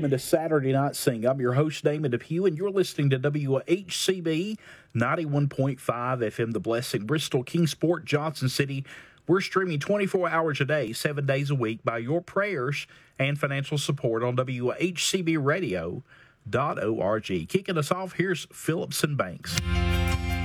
welcome into Saturday Night Sing. I'm your host, Damon Depew, and you're listening to WHCB 91.5 FM, The Blessing, Bristol, Kingsport, Johnson City. We're streaming 24 hours a day, 7 days a week by your prayers and financial support on WHCBradio.org. Kicking us off, here's Phillips and Banks.